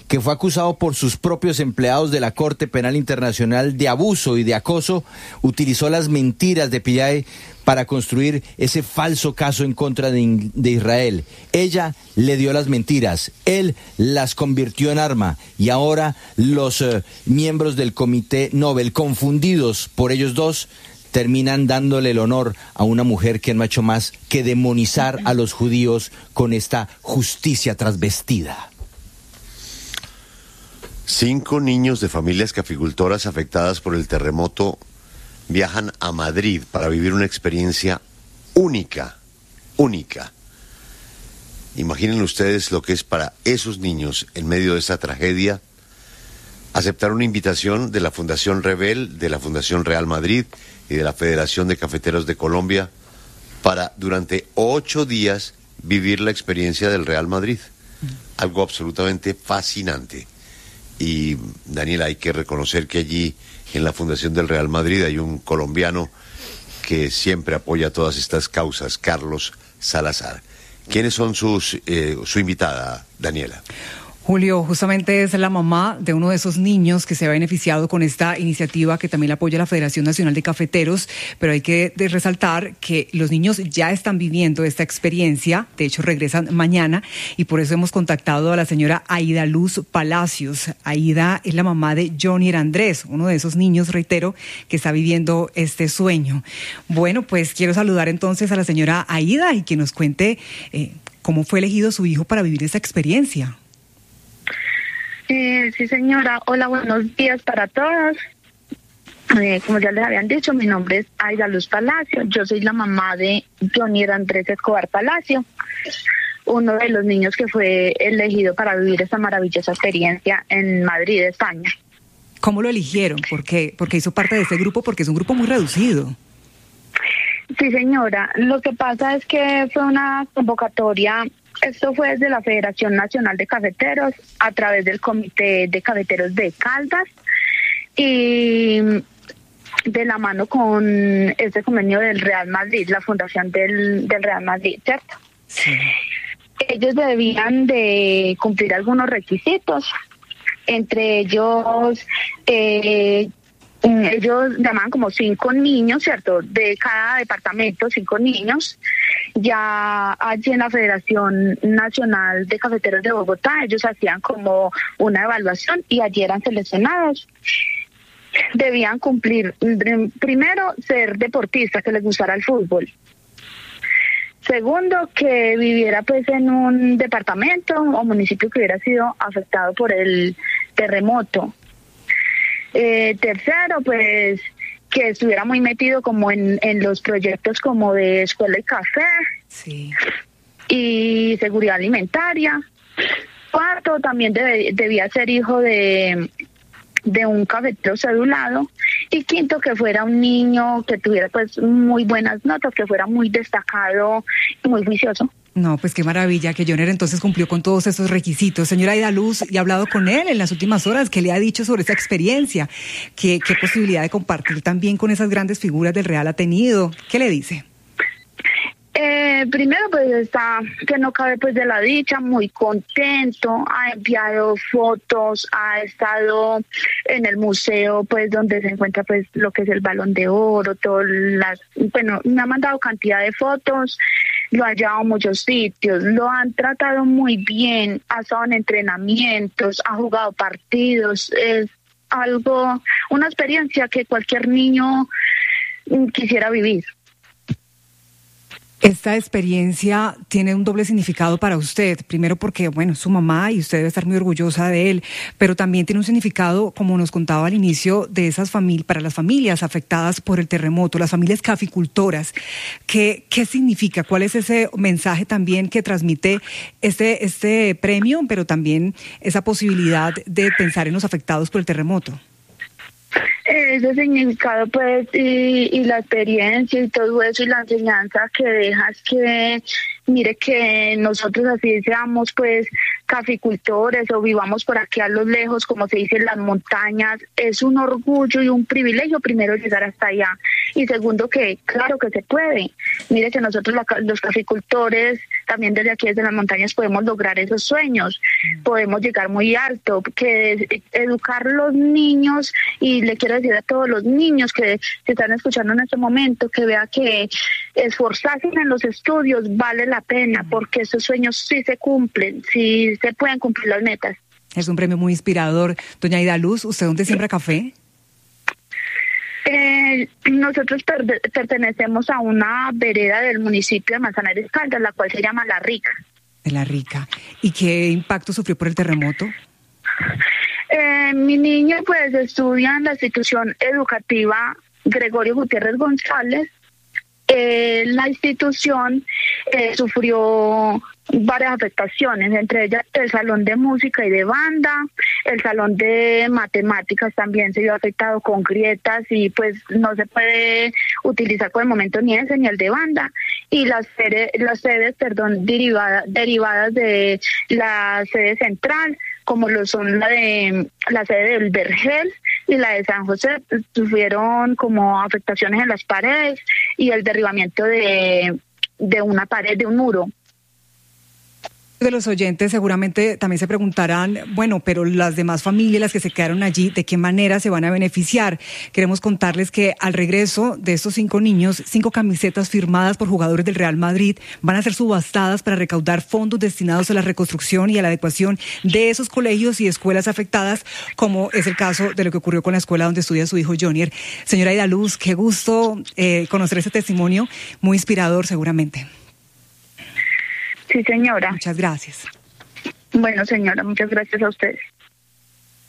que fue acusado por sus propios empleados de la Corte Penal Internacional de abuso y de acoso, utilizó las mentiras de Pillay para construir ese falso caso en contra de Israel. Ella le dio las mentiras, él las convirtió en arma y ahora los miembros del Comité Nobel, confundidos por ellos dos, terminan dándole el honor a una mujer que no ha hecho más que demonizar a los judíos con esta justicia trasvestida. 5 niños de familias caficultoras afectadas por el terremoto viajan a Madrid para vivir una experiencia única. Imaginen ustedes lo que es para esos niños, en medio de esa tragedia, aceptar una invitación de la Fundación Rebel, de la Fundación Real Madrid y de la Federación de Cafeteros de Colombia para durante 8 días vivir la experiencia del Real Madrid. Algo absolutamente fascinante. Y Daniela, hay que reconocer que allí en la Fundación del Real Madrid hay un colombiano que siempre apoya todas estas causas, Carlos Salazar. ¿Quiénes son su invitada, Daniela? Julio, justamente es la mamá de uno de esos niños que se ha beneficiado con esta iniciativa que también la apoya la Federación Nacional de Cafeteros, pero hay que resaltar que los niños ya están viviendo esta experiencia, de hecho regresan mañana, y por eso hemos contactado a la señora Aida Luz Palacios. Aida es la mamá de Johnny Andrés, uno de esos niños, reitero, que está viviendo este sueño. Bueno, pues quiero saludar entonces a la señora Aida y que nos cuente cómo fue elegido su hijo para vivir esta experiencia. Sí, señora. Hola, buenos días para todos. Como ya les habían dicho, mi nombre es Aida Luz Palacio. Yo soy la mamá de Johnny Andrés Escobar Palacio, uno de los niños que fue elegido para vivir esta maravillosa experiencia en Madrid, España. ¿Cómo lo eligieron? ¿Por qué? Porque hizo parte de ese grupo, porque es un grupo muy reducido. Sí, señora. Lo que pasa es que fue una convocatoria. Esto fue desde la Federación Nacional de Cafeteros, a través del Comité de Cafeteros de Caldas, y de la mano con este convenio del Real Madrid, la fundación del Real Madrid, ¿cierto? Sí. Ellos debían de cumplir algunos requisitos, entre ellos ellos llamaban como 5 niños, ¿cierto? De cada departamento, 5 niños. Ya allí en la Federación Nacional de Cafeteros de Bogotá, ellos hacían como una evaluación y allí eran seleccionados. Debían cumplir, primero, ser deportistas, que les gustara el fútbol. Segundo, que viviera pues en un departamento o municipio que hubiera sido afectado por el terremoto. Tercero, pues que estuviera muy metido como en los proyectos como de escuela y café, sí, y seguridad alimentaria. Cuarto, también debía ser hijo de un cafetero cedulado. Y quinto, que fuera un niño que tuviera pues muy buenas notas, que fuera muy destacado y muy juicioso. No, pues qué maravilla que Joner entonces cumplió con todos esos requisitos. Señora Aida Luz, ¿y ha hablado con él en las últimas horas? ¿Qué le ha dicho sobre esa experiencia? ¿Qué posibilidad de compartir también con esas grandes figuras del Real ha tenido? ¿Qué le dice? Primero, pues está que no cabe pues de la dicha, muy contento, ha enviado fotos, ha estado en el museo pues donde se encuentra pues lo que es el Balón de Oro, me ha mandado cantidad de fotos, lo ha llevado a muchos sitios, lo han tratado muy bien, ha estado en entrenamientos, ha jugado partidos, es una experiencia que cualquier niño quisiera vivir. Esta experiencia tiene un doble significado para usted. Primero porque, bueno, su mamá y usted debe estar muy orgullosa de él, pero también tiene un significado, como nos contaba al inicio, de esas para las familias afectadas por el terremoto, las familias caficultoras. ¿Qué significa? ¿Cuál es ese mensaje también que transmite este premio, pero también esa posibilidad de pensar en los afectados por el terremoto? Ese significado pues y la experiencia y todo eso y la enseñanza que deja es que Mire que nosotros así seamos pues caficultores o vivamos por aquí a lo lejos, como se dice en las montañas, es un orgullo y un privilegio primero llegar hasta allá. Y segundo que claro que se puede. Mire que nosotros los caficultores también desde aquí desde las montañas podemos lograr esos sueños, podemos llegar muy alto, que educar a los niños, y le quiero decir a todos los niños que se están escuchando en este momento, que vea que esforzarse en los estudios vale la pena, porque esos sueños sí se cumplen, sí se pueden cumplir las metas. Es un premio muy inspirador. Doña Aida Luz, ¿usted dónde siembra café? Nosotros pertenecemos a una vereda del municipio de Manzanares Caldas, la cual se llama La Rica. De La Rica. ¿Y qué impacto sufrió por el terremoto? Mi niña pues estudia en la institución educativa Gregorio Gutiérrez González. La institución sufrió varias afectaciones, entre ellas el salón de música y de banda, el salón de matemáticas también se vio afectado con grietas y pues no se puede utilizar por el momento ni ese ni el de banda, y las sedes derivadas de la sede central, como lo son la sede del Vergel y la de San José, tuvieron como afectaciones en las paredes y el derribamiento de una pared, de un muro. De los oyentes seguramente también se preguntarán, bueno, pero las demás familias, las que se quedaron allí, ¿de qué manera se van a beneficiar? Queremos contarles que al regreso de estos 5 niños, 5 camisetas firmadas por jugadores del Real Madrid van a ser subastadas para recaudar fondos destinados a la reconstrucción y a la adecuación de esos colegios y escuelas afectadas, como es el caso de lo que ocurrió con la escuela donde estudia su hijo Jonier. Señora Aida Luz, qué gusto conocer ese testimonio, muy inspirador seguramente. Sí, señora. Muchas gracias. Bueno, señora, muchas gracias a ustedes.